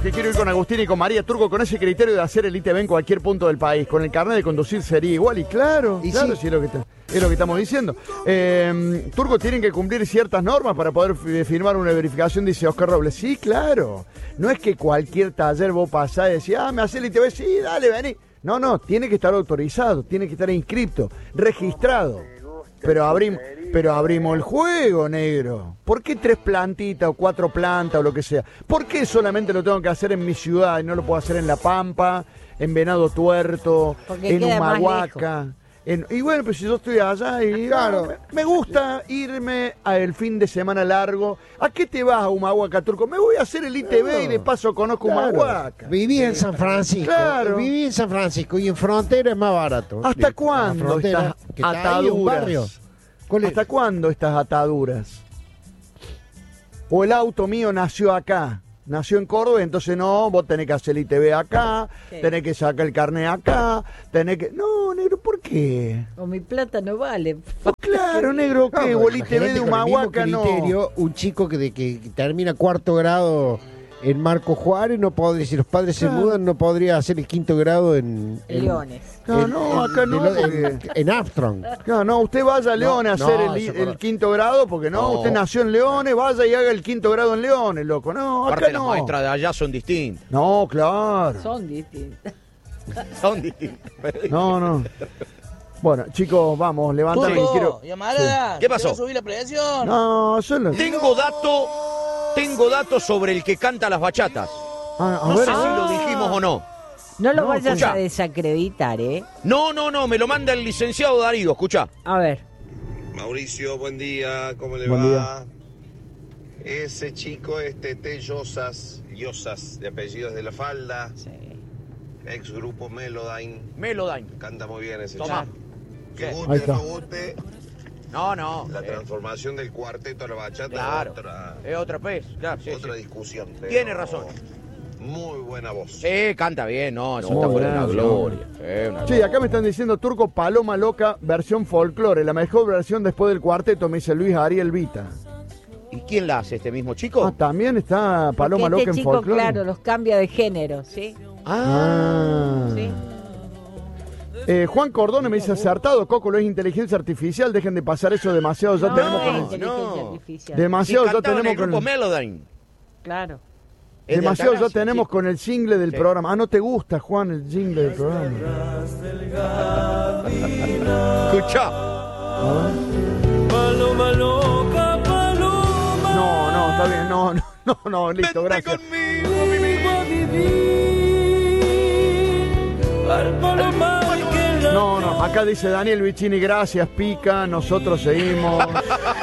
Que quiero ir con Agustín y con María Turco con ese criterio de hacer el ITV en cualquier punto del país. Con el carnet de conducir sería igual. Y claro, Y claro, sí. sí es lo que estamos diciendo. Turco tienen que cumplir ciertas normas para poder firmar una verificación, dice Oscar Robles. Sí, claro. No es que cualquier taller vos pasás y decís, me hace el ITV, sí, dale, vení. No, tiene que estar autorizado, tiene que estar inscripto, registrado. Pero abrimos el juego, negro. ¿Por qué 3 plantitas o 4 plantas o lo que sea? ¿Por qué solamente lo tengo que hacer en mi ciudad y no lo puedo hacer en La Pampa, en Venado Tuerto, Porque en queda más Humahuaca? Y bueno, pues si yo estoy allá y claro, me gusta irme al fin de semana largo. ¿A qué te vas a Humahuaca, Turco? Me voy a hacer el ITV y de paso conozco Humahuaca. Viví en San Francisco. Claro. Viví en San Francisco y en Frontera es más barato. ¿Hasta La cuándo Frontera, estas que está ahí en un barrio. ataduras? ¿Cuál es? ¿Hasta cuándo estas ataduras? O el auto mío nació acá, nació en Córdoba, entonces no, vos tenés que hacer el ITV acá, Sí. tenés que sacar el carnet acá, tenés que... No, negro, ¿por qué? O mi plata no vale. Pues claro, negro, No, ¿qué? pero O el ITV imagínate de con el mismo Humahuaca, no. criterio, un chico que termina 4º grado en Marco Juárez no podría, si los padres se mudan, no podría hacer el 5º grado en Leones. No, acá no, porque... en Armstrong. No, usted vaya a Leones a hacer no, eso el 5º grado, porque no, usted nació en Leones, vaya y haga el 5º grado en Leones, loco. No, acá Aparte las no. maestras de allá son distintas. No, claro. Son distintas. Son distintas. No. Bueno, chicos, vamos, levántame que quiero... Llamarada. ¿Qué pasó? ¿Quiero subir la presión? No, solo... Tengo datos sobre el que canta las bachatas. A No ver, sé si lo dijimos o no. No lo No, vayas escuchá. a desacreditar, ¿eh? No, me lo manda el licenciado Darío, escuchá. A ver. Mauricio, buen día, ¿cómo le Buen va? Ese chico es Tete Llosas, de apellidos de la falda, Sí. ex grupo Melodyne, Melodyne. canta muy bien ese Tomá. chico. Que Sí. Ahí guste está. o no guste, No. la transformación del cuarteto a la bachata Claro. es Es otra vez. Claro, otra discusión. pero Tiene razón. Muy buena voz. Sí, canta bien, no, eso No, está fuera de la gracias. gloria. Una Sí, gloria. acá me están diciendo Turco Paloma Loca, versión folclore. La mejor versión después del cuarteto, me dice Luis Ariel Vita. ¿Y quién la hace, este mismo chico? También está Paloma Porque Loca este en chico, folclore. claro, los cambia de género, ¿sí? Sí. Juan Cordone me dice acertado, Coco, lo es inteligencia artificial, dejen de pasar eso demasiado, ya No tenemos es con el... inteligencia no. artificial. Demasiado Si ya cantaba en tenemos el con grupo el... Melodyne. Claro. Es de Demasiado ya Altagracia, tenemos sí. con el jingle del Sí. programa. No te gusta, Juan, el jingle del programa. Escuchá. Paloma loca, paloma. No, está bien, no, listo, Vente gracias. conmigo, mi vida. A vivir al palomar que la No, acá dice Daniel Vicini, gracias, pica, nosotros seguimos.